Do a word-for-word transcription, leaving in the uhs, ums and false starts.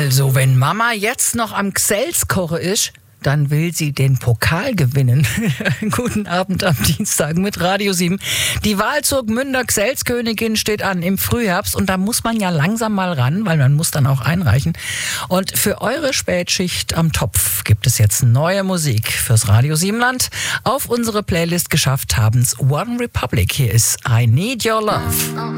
Also, wenn Mama jetzt noch am Gselskoche ist, dann will sie den Pokal gewinnen. Guten Abend am Dienstag mit Radio sieben. Die Wahl zur Gmünder Gselskönigin steht an im Frühherbst und da muss man ja langsam mal ran, weil man muss dann auch einreichen. Und für eure Spätschicht am Topf gibt es jetzt neue Musik fürs Radio sieben Land. Auf unsere Playlist geschafft haben's One Republic. Hier ist I Need Your Love.